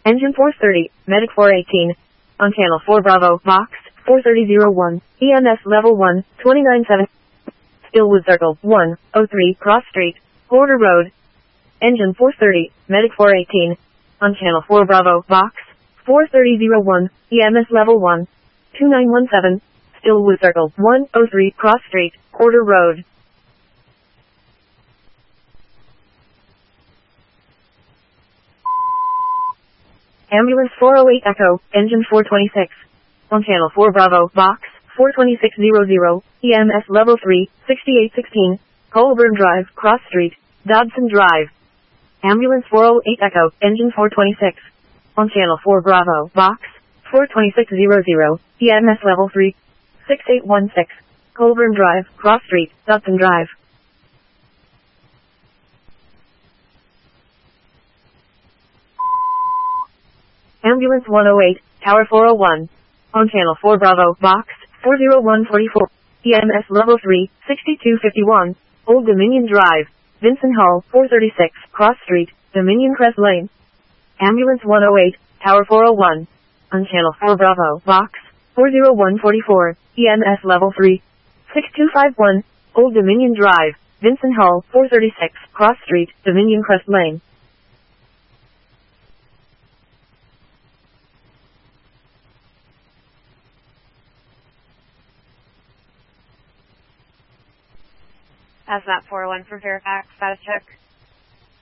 Engine 430, Medic 418. On channel 4 Bravo, Vox, 43001, EMS level 1, 297. Stillwood Circle, 103, Cross Street, Porter Road. Engine 430, Medic 418. On channel 4 Bravo, Vox, 43001, EMS level 1, 2917. Stillwood Circle, 103, Cross Street, Porter Road. Ambulance 408 Echo, Engine 426. On channel 4 Bravo, Vox, 42600, EMS level 3, 6816, Colburn Drive, Cross Street, Dodson Drive. Ambulance 408 Echo, Engine 426. On channel 4 Bravo, Vox, 42600, EMS level 3, 6816, Colburn Drive, Cross Street, Dodson Drive. Ambulance 108, Tower 401. On channel 4 Bravo, Vox, 40144, EMS level 3, 6251, Old Dominion Drive, Vincent Hall, 436, Cross Street, Dominion Crest Lane. Ambulance 108, Tower 401. On channel 4 Bravo, Vox, 40144, EMS level 3, 6251, Old Dominion Drive, Vincent Hall, 436, Cross Street, Dominion Crest Lane. As that 401 for Fairfax, status check.